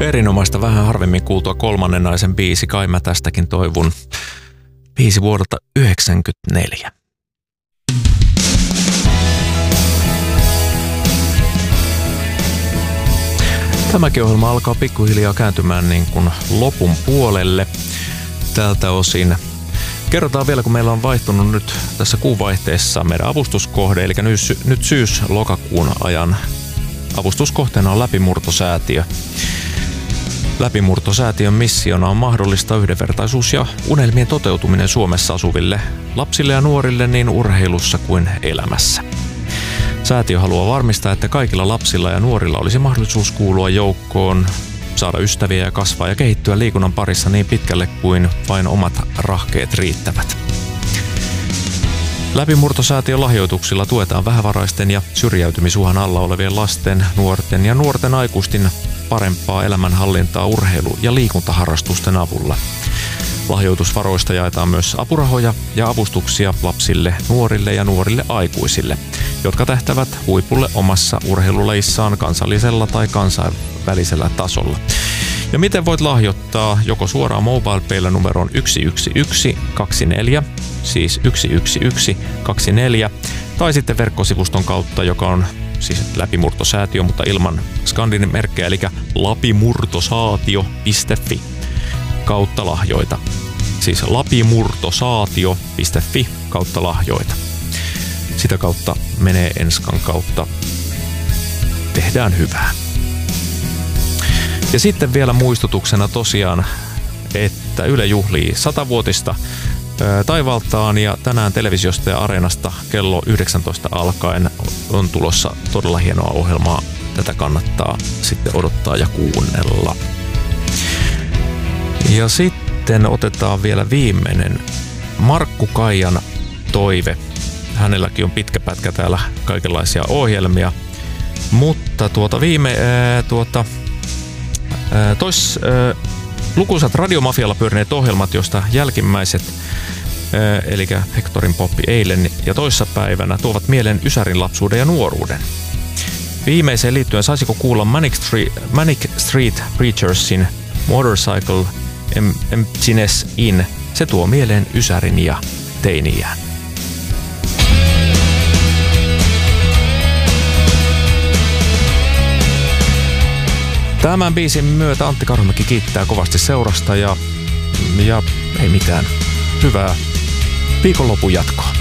Erinomaista, vähän harvemmin kuultua Kolmannen naisen biisi. Kai mä tästäkin toivun. Biisi vuodelta 1994. Tämäkin ohjelma alkaa pikkuhiljaa kääntymään niin kuin lopun puolelle tältä osin. Kerrotaan vielä, kun meillä on vaihtunut nyt tässä kuunvaihteessa meidän avustuskohde, eli nyt syys-lokakuun ajan avustuskohteena on Läpimurtosäätiö. Läpimurtosäätiön missiona on mahdollista yhdenvertaisuus ja unelmien toteutuminen Suomessa asuville lapsille ja nuorille niin urheilussa kuin elämässä. Säätiö haluaa varmistaa, että kaikilla lapsilla ja nuorilla olisi mahdollisuus kuulua joukkoon, saada ystäviä ja kasvaa ja kehittyä liikunnan parissa niin pitkälle kuin vain omat rahkeet riittävät. Läpimurtosäätiön lahjoituksilla tuetaan vähävaraisten ja syrjäytymisuhan alla olevien lasten, nuorten ja nuorten aikuisten parempaa elämänhallintaa urheilu- ja liikuntaharrastusten avulla. Lahjoitusvaroista jaetaan myös apurahoja ja avustuksia lapsille, nuorille ja nuorille aikuisille, jotka tähtävät huipulle omassa urheilulajissaan kansallisella tai kansainvälisellä tasolla. Ja miten voit lahjoittaa joko suoraan MobilePaylla numeroon 11124, siis 11124, tai sitten verkkosivuston kautta, joka on siis Läpimurtosäätiö, mutta ilman skandinin merkkejä, eli lapimurtosaatio.fi kautta lahjoita. Siis lapimurtosaatio.fi kautta lahjoita. Sitä kautta menee Enskan kautta. Tehdään hyvää. Ja sitten vielä muistutuksena tosiaan, että Yle juhlii 100-vuotista taivaltaan ja tänään televisiosta ja Areenasta kello 19 alkaen on tulossa todella hienoa ohjelmaa. Tätä kannattaa sitten odottaa ja kuunnella. Ja sitten otetaan vielä viimeinen Markku Kaijan toive. Hänelläkin on pitkä pätkä täällä kaikenlaisia ohjelmia, mutta lukuisat Radiomafialla pyörineet ohjelmat, joista jälkimmäiset, eli Hectorin Poppi eilen ja toissapäivänä, tuovat mieleen Ysärin lapsuuden ja nuoruuden. Viimeiseen liittyen saisiko kuulla Manic Street Preachersin Motorcycle Emptiness In? Se tuo mieleen Ysärin ja teiniään. Tämän biisin myötä Antti Karhumäki kiittää kovasti seurasta ja ei mitään. Hyvää viikonlopun jatkoa.